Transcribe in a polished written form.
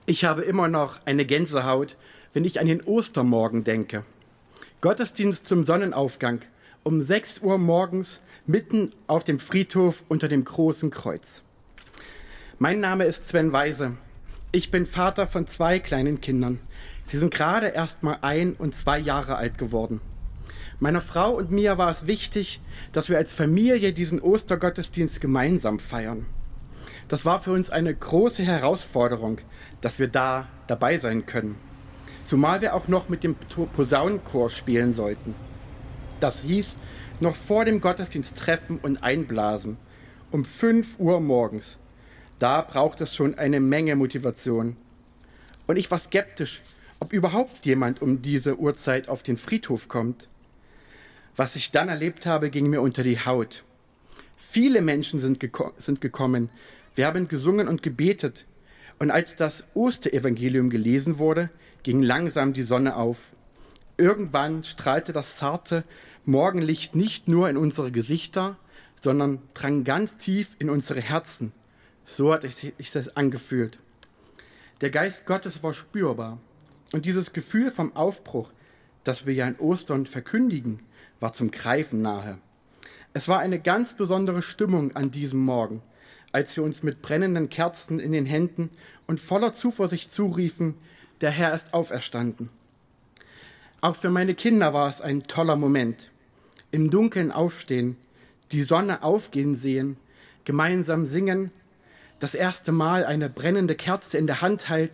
Ich habe immer noch eine Gänsehaut, wenn ich an den Ostermorgen denke. Gottesdienst zum Sonnenaufgang um 6 Uhr morgens mitten auf dem Friedhof unter dem großen Kreuz. Mein Name ist Sven Weise. Ich bin Vater von 2 kleinen Kindern. Sie sind gerade erst mal 1 und 2 Jahre alt geworden. Meiner Frau und mir war es wichtig, dass wir als Familie diesen Ostergottesdienst gemeinsam feiern. Das war für uns eine große Herausforderung, dass wir da dabei sein können. Zumal wir auch noch mit dem Posaunenchor spielen sollten. Das hieß, noch vor dem Gottesdienst treffen und einblasen. Um 5 Uhr morgens. Da braucht es schon eine Menge Motivation. Und ich war skeptisch, ob überhaupt jemand um diese Uhrzeit auf den Friedhof kommt. Was ich dann erlebt habe, ging mir unter die Haut. Viele Menschen sind gekommen. Wir haben gesungen und gebetet. Und als das Osterevangelium gelesen wurde, ging langsam die Sonne auf. Irgendwann strahlte das zarte Morgenlicht nicht nur in unsere Gesichter, sondern drang ganz tief in unsere Herzen. So hat sich das angefühlt. Der Geist Gottes war spürbar. Und dieses Gefühl vom Aufbruch, das wir ja in Ostern verkündigen, war zum Greifen nahe. Es war eine ganz besondere Stimmung an diesem Morgen, als wir uns mit brennenden Kerzen in den Händen und voller Zuversicht zuriefen, der Herr ist auferstanden. Auch für meine Kinder war es ein toller Moment. Im Dunkeln aufstehen, die Sonne aufgehen sehen, gemeinsam singen, das erste Mal eine brennende Kerze in der Hand halten